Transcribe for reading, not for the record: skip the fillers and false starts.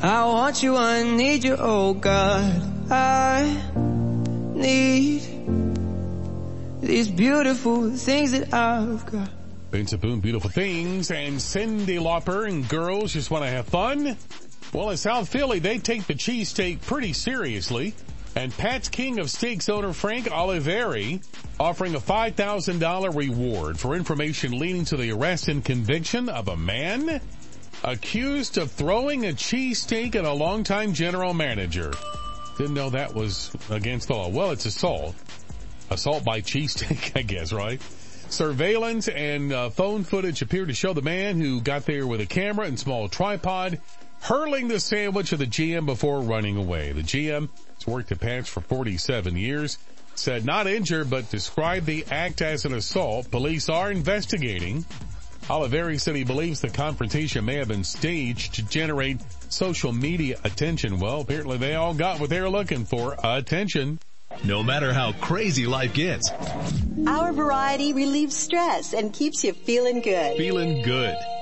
I want you, I need you, oh God. I need these beautiful things that I've got. Vince Boone, Beautiful Things, and Cyndi Lauper and Girls Just Want to Have Fun. Well, in South Philly, they take the cheesesteak pretty seriously. And Pat's King of Steaks owner Frank Oliveri offering a $5,000 reward for information leading to the arrest and conviction of a man accused of throwing a cheesesteak at a longtime general manager. Didn't know that was against the law. Well, it's assault. Assault by cheesesteak, I guess, right? Surveillance and phone footage appear to show the man who got there with a camera and small tripod hurling the sandwich at the GM before running away. The GM has worked at Pat's for 47 years, said not injured, but described the act as an assault. Police are investigating. Oliveri said he believes the confrontation may have been staged to generate social media attention. Well, apparently they all got what they were looking for, attention. No matter how crazy life gets, our variety relieves stress and keeps you feeling good. Feeling good.